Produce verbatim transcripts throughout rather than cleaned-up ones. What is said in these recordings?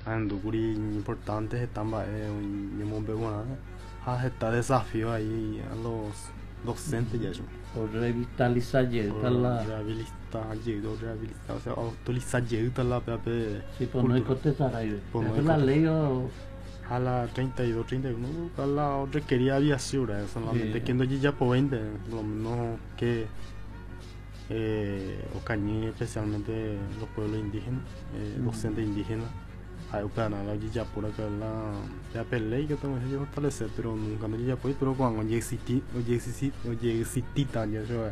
Andukuri importantes están en está desafío ahí a los docentes ya yo. Por revitalizar la rehabilitar llegó rehabilitar o sea actualizar llegó la pepe. Sí, pues no hay contestar ahí. Es la ley o a la treinta y dos treinta y uno a la otra quería aviación solamente que no ya por veinte lo menos que eh, Ocañí, especialmente los pueblos indígenas, eh, mm. docentes indígenas, hay para la ya por acá la ya pelea que tengo que fortalecer, pero nunca me ya pues, pero cuando ya existí, ya existí, ya existí ya yo,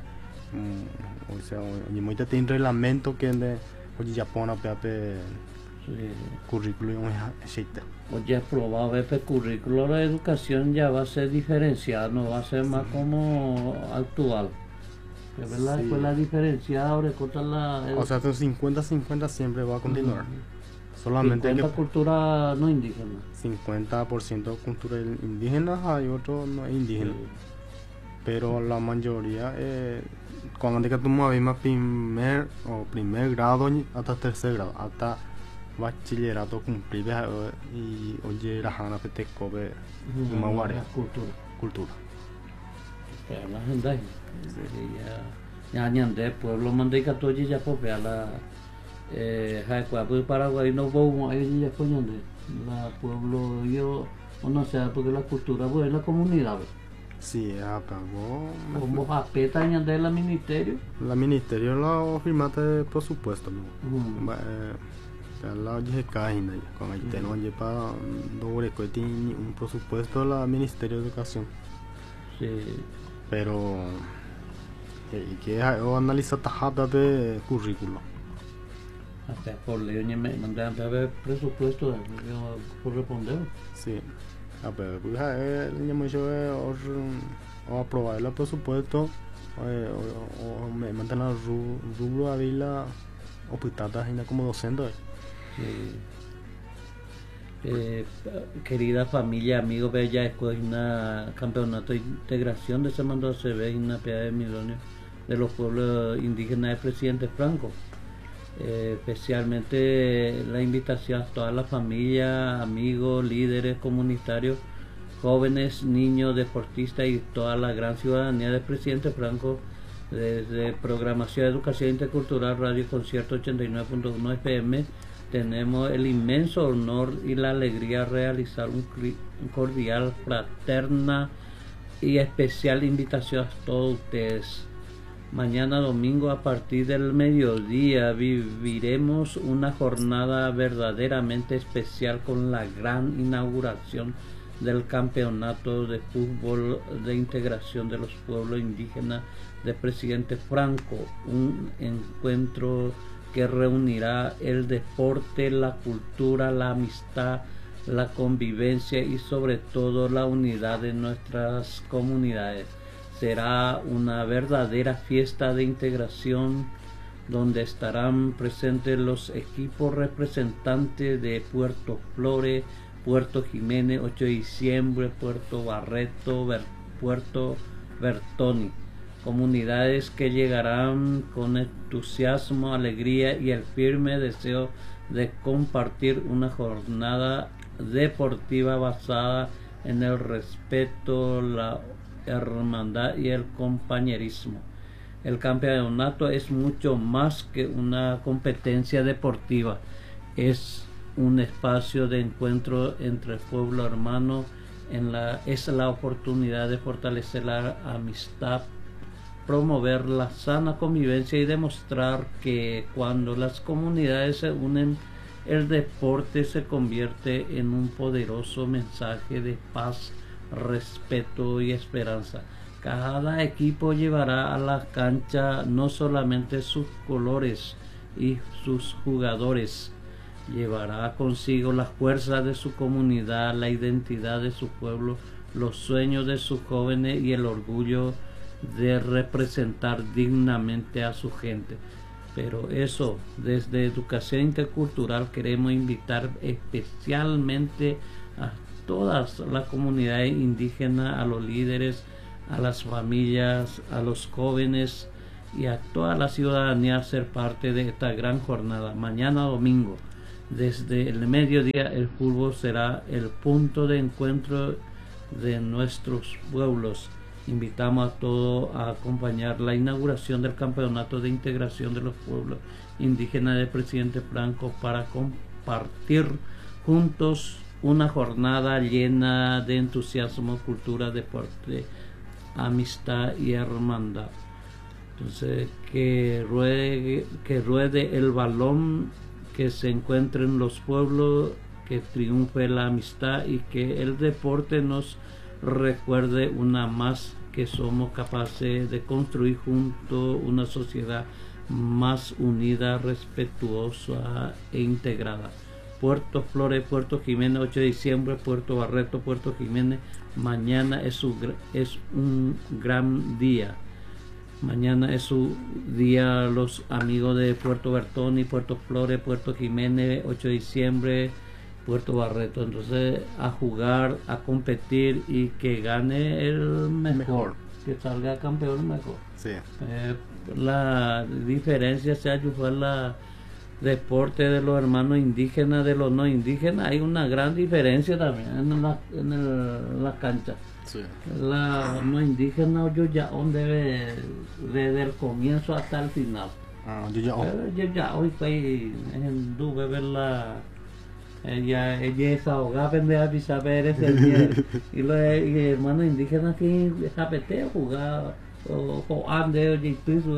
o sea, ni muy te tiene reglamento que de oye ya pone pepe currículum existe. Oye, probado el currículo de educación ya va a ser diferenciado, no va a ser más sí. como actual. Es verdad, sí. Pues la diferenciada ahora corta la. O sea, cincuenta cincuenta siempre va a continuar. Uh-huh. Solamente cincuenta que cultura no indígena. cincuenta por ciento cultura indígena, hay otro no indígena. Sí. Pero la mayoría, eh, cuando diga tu más primer o primer grado hasta tercer grado, hasta bachillerato cumplido y oye la jana pete cobe una guardia cultura cultura pero la gente ya ya de pueblo mandé que todo ya por la eh hay cuatro Paraguay no hubo ahí ya coño la pueblo yo no sé porque la cultura pues la comunidad sí apagó como apeta de la ministerio la ministerio la firmate por supuesto no uh-huh. La oye caína con el tenor lleva doble que tiene un presupuesto la Ministerio de Educación. Sí. Pero y que analiza tajada de currículo. Hasta por ley me mandan a ver presupuesto por responder. Sí. A ver, pues el llamo yo o aprobar el presupuesto o me mandan a rubro a la hospital como docente. Eh, eh, querida familia, amigos, ya es una campeonato de integración de se mandó a se ve en una piedad de millones de los pueblos indígenas del presidente Franco. Eh, especialmente la invitación a todas las familias, amigos, líderes comunitarios, jóvenes, niños, deportistas y toda la gran ciudadanía del presidente Franco. Desde programación de educación intercultural, radio concierto ochenta y nueve punto uno F M, tenemos el inmenso honor y la alegría de realizar un, un cordial, fraterna y especial invitación a todos ustedes. Mañana domingo a partir del mediodía viviremos una jornada verdaderamente especial con la gran inauguración del campeonato de fútbol de integración de los pueblos indígenas del presidente Franco, un encuentro que reunirá el deporte, la cultura, la amistad, la convivencia y sobre todo la unidad de nuestras comunidades. Será una verdadera fiesta de integración donde estarán presentes los equipos representantes de Puerto Flores, Puerto Jiménez, ocho de diciembre, Puerto Barreto, Ver, Puerto Bertoni. Comunidades que llegarán con entusiasmo, alegría y el firme deseo de compartir una jornada deportiva basada en el respeto, la hermandad y el compañerismo. El campeonato es mucho más que una competencia deportiva, es un espacio de encuentro entre el pueblo hermano, en la, es la oportunidad de fortalecer la amistad, promover la sana convivencia y demostrar que cuando las comunidades se unen, el deporte se convierte en un poderoso mensaje de paz, respeto y esperanza. Cada equipo llevará a la cancha no solamente sus colores y sus jugadores, llevará consigo la fuerza de su comunidad, la identidad de su pueblo, los sueños de sus jóvenes y el orgullo de representar dignamente a su gente. Pero eso, desde Educación Intercultural queremos invitar especialmente a todas las comunidades indígenas, a los líderes, a las familias, a los jóvenes y a toda la ciudadanía a ser parte de esta gran jornada. Mañana domingo, Desde el mediodía el fútbol será el punto de encuentro de nuestros pueblos. Invitamos a todos a acompañar la inauguración del Campeonato de Integración de los Pueblos Indígenas del presidente Franco para compartir juntos una jornada llena de entusiasmo, cultura, deporte, amistad y hermandad. Entonces, que ruede, que ruede el balón, que se encuentren los pueblos, que triunfe la amistad y que el deporte nos recuerde una más que somos capaces de construir juntos una sociedad más unida, respetuosa e integrada. Puerto Flores, Puerto Jiménez, ocho de diciembre, Puerto Barreto, Puerto Jiménez. Mañana es, su, es un gran día. Mañana es su día, los amigos de Puerto Bertoni, Puerto Flores, Puerto Jiménez, ocho de diciembre, Puerto Barreto. Entonces, a jugar, a competir y que gane el mejor, mejor. Que salga campeón mejor. Sí. Eh, la diferencia se ayuda la deporte de los hermanos indígenas de los no indígenas. Hay una gran diferencia también en la, en el, la cancha. Sí. La no indígena yo ya debe desde el comienzo hasta el final. Ah, yo ya yo ya hoy estoy en duda ver la ella ella es ahogada pendeja de saber ese día y los hermanos indígenas que zapete jugar o o ande y tú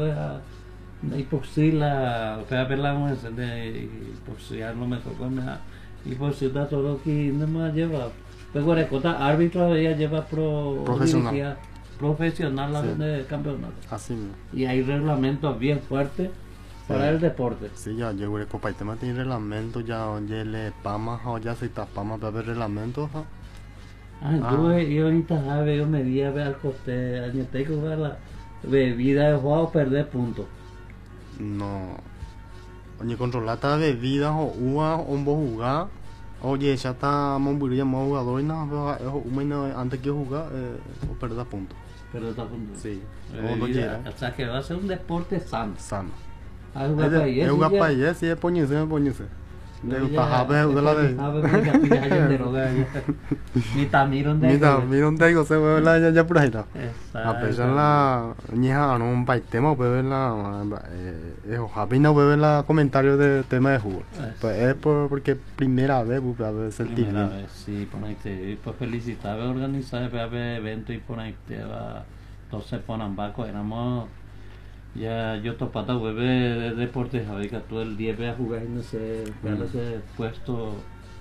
y por si la para ver la mujer y por si ya no me tocó nada y por si está todo que no me lleva. Pero el árbitro ella lleva pro profesional, profesional la sí. De campeonato. Así mismo. Y hay reglamentos bien fuertes para sí. El deporte. Sí, ya llegó el copa y tema tiene reglamento ya ya le pama o ya se está pama para ver reglamento. Ah, entonces yo ahorita sabe yo me di a ver al coste, año tengo que ver la bebida de juego perder puntos. No. Oye, controlar esta bebida o uva o un jugar. Oye, ya está Monbury llamado jugador y nada, antes que jugar eh, o perder puntos. Perder puntos. Sí. Bebida, o sea que va a ser un deporte sano. Sano. Es jugar para allá, sí es poñirse, es poñirse. De pajabe de la de. Ni tamiro de. Ni tamiro de go se ve la ya ya por ahí no. A pesar la ñeja no un paitema puede ver la eh ojalá no puede ver la comentario de tema de jugo. Pues es por porque primera vez a ver sentir. Primera vez, sí, por ahí te pues felicitar a organizar el evento y por ahí te va entonces ponen baco éramos ya yo topata bebé de deportes había todo el día ve a jugar en ese mm. ese puesto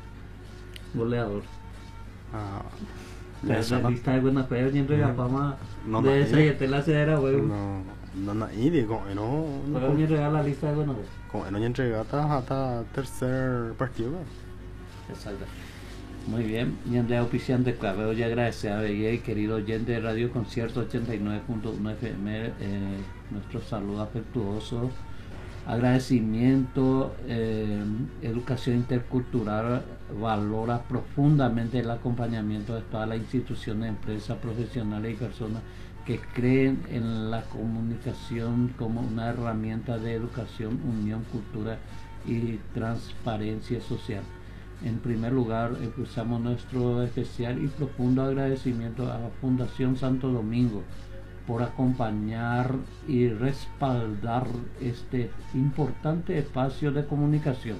goleador. Ah, ya la lista de buenas fe ni entre la fama de esa y te la cedera güey. No, no no y digo, no no ni regalar la lista de buenas fe. Como no entrega hasta hasta tercer partido. Exacto. Muy bien, y en la auspiciante cabello ya agradecer a Bella, querido oyente de Radio Concierto ochenta y nueve punto uno F M, eh, nuestro saludo afectuoso, agradecimiento, eh, educación intercultural, valora profundamente el acompañamiento de todas las instituciones, empresas, profesionales y personas que creen en la comunicación como una herramienta de educación, unión, cultura y transparencia social. En primer lugar, expresamos nuestro especial y profundo agradecimiento a la Fundación Santo Domingo por acompañar y respaldar este importante espacio de comunicación.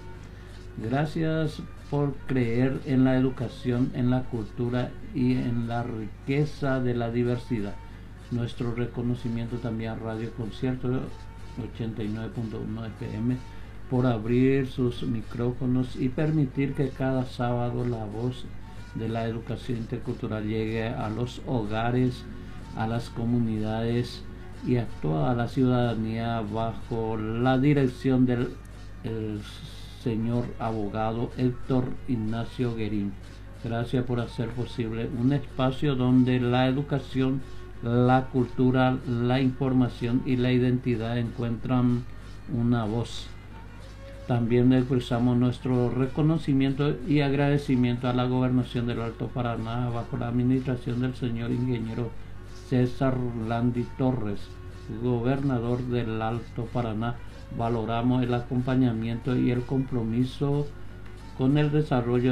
Gracias por creer en la educación, en la cultura y en la riqueza de la diversidad. Nuestro reconocimiento también a Radio Concierto ochenta y nueve punto uno F M por abrir sus micrófonos y permitir que cada sábado la voz de la educación intercultural llegue a los hogares, a las comunidades y a toda la ciudadanía bajo la dirección del el señor abogado Héctor Ignacio Guerín. Gracias por hacer posible un espacio donde la educación, la cultura, la información y la identidad encuentran una voz. También expresamos nuestro reconocimiento y agradecimiento a la Gobernación del Alto Paraná bajo la administración del señor ingeniero César Landi Torres, gobernador del Alto Paraná. Valoramos el acompañamiento y el compromiso con el desarrollo